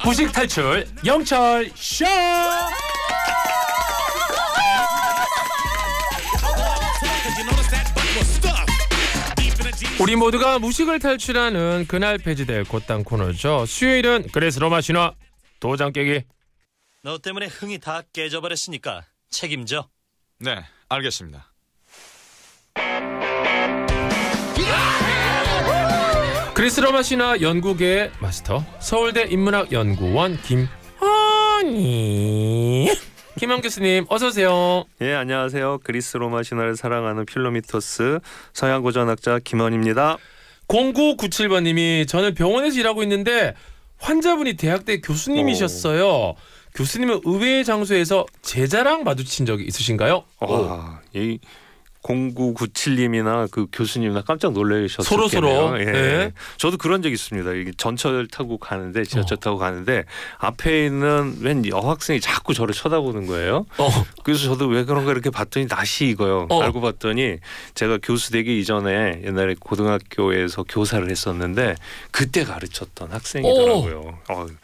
무식 탈출 영철 쇼. 우리 모두가 무식을 탈출하는 그날 폐지될 곧땅 코너죠. 수요일은 그래서 로마 신화 도장 깨기. 너 때문에 흥이 다 깨져버렸으니까 책임져. 네, 알겠습니다. 그리스 로마 신화 연구계 마스터 서울대 인문학연구원 김원 교수님 어서 오세요. 예, 안녕하세요. 그리스 로마 신화를 사랑하는 필로미토스 서양고전학자 김원입니다. 0997번님이 저는 병원에서 일하고 있는데 환자분이 대학대 교수님이셨어요. 교수님은 의외의 장소에서 제자랑 마주친 적이 있으신가요? 이 0997님이나 그 교수님이나 깜짝 놀라셨었겠네요. 서로. 예. 네. 저도 그런 적 있습니다. 이게 전철 타고 가는데 지하철 타고 가는데 앞에 있는 웬 여학생이 자꾸 저를 쳐다보는 거예요. 그래서 저도 왜 그런가 이렇게 봤더니 낯이 익어요. 알고 봤더니 제가 교수 되기 이전에 옛날에 고등학교에서 교사를 했었는데 그때 가르쳤던 학생이더라고요.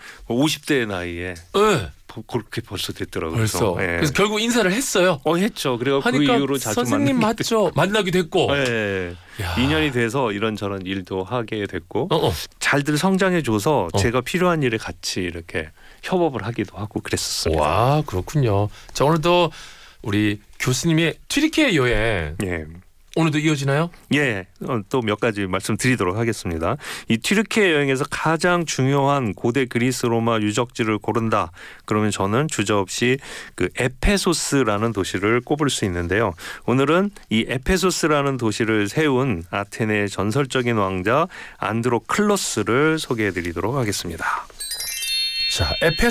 50대 나이에. 네. 그렇게 벌써 됐더라고요. 벌써. 예. 그래서 결국 인사를 했어요. 했죠. 그래서 그 하니까 이후로 자주 선생님 맞죠? 만나기도 했고. 네. 야. 인연이 돼서 이런저런 일도 하게 됐고 잘들 성장해줘서 제가 필요한 일에 같이 이렇게 협업을 하기도 하고 그랬었습니다. 와, 그렇군요. 자, 오늘도 우리 교수님의 튀르키예 여행 예. 오늘도 이어지나요? 예, 또 몇 가지 말씀드리도록 하겠습니다. 이 튀르키예 여행에서 가장 중요한 고대 그리스 로마 유적지를 고른다. 그러면 저는 주저없이 그 에페소스라는 도시를 꼽을 수 있는데요. 오늘은 이 에페소스라는 도시를 세운 아테네의 전설적인 왕자 안드로클로스를 소개해드리도록 하겠습니다. 자,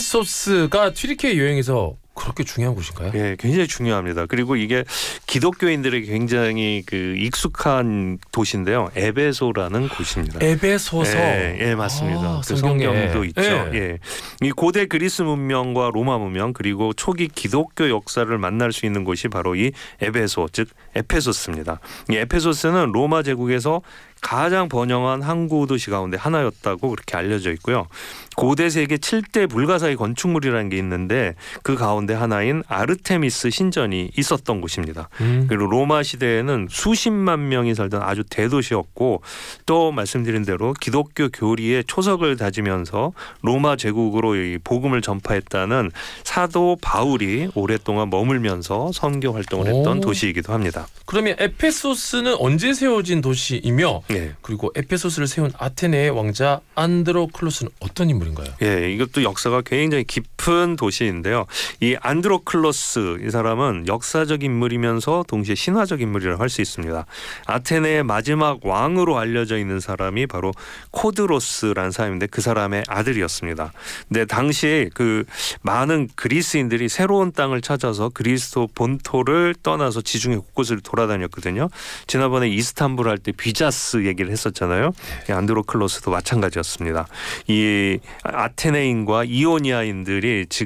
에페소스가 튀르키예 여행에서 그렇게 중요한 곳인가요? 예, 굉장히 중요합니다. 그리고 이게 기독교인들에게 굉장히 그 익숙한 도시인데요. 에베소라는 곳입니다. 에베소서. 예, 맞습니다. 그 성경에. 성경도 있죠. 예. 이 고대 그리스 문명과 로마 문명 그리고 초기 기독교 역사를 만날 수 있는 곳이 바로 이 에베소, 즉 에페소스입니다. 이 에페소스는 로마 제국에서 가장 번영한 항구 도시 가운데 하나였다고 그렇게 알려져 있고요. 고대 세계 7대 불가사의 건축물이라는 게 있는데 그 가운데 하나인 아르테미스 신전이 있었던 곳입니다. 그리고 로마 시대에는 수십만 명이 살던 아주 대도시였고 또 말씀드린 대로 기독교 교리의 초석을 다지면서 로마 제국으로 이 복음을 전파했다는 사도 바울이 오랫동안 머물면서 선교 활동을 했던 도시이기도 합니다. 그러면 에페소스는 언제 세워진 도시이며 예. 그리고 에페소스를 세운 아테네의 왕자 안드로클로스는 어떤 인물인가요? 예, 이것도 역사가 굉장히 깊은 도시인데요. 이 안드로클로스 이 사람은 역사적 인물이면서 동시에 신화적 인물이라고 할 수 있습니다. 아테네의 마지막 왕으로 알려져 있는 사람이 바로 코드로스라는 사람인데 그 사람의 아들이었습니다. 근데 당시에 그 많은 그리스인들이 새로운 땅을 찾아서 그리스도 본토를 떠나서 지중해 곳곳을 돌아다녔거든요. 지난번에 이스탄불 할 때 비자스 얘기를 했었잖아요. 안드로클로스도 마찬가지였습니다. 이 아테네인과 이오니아인들이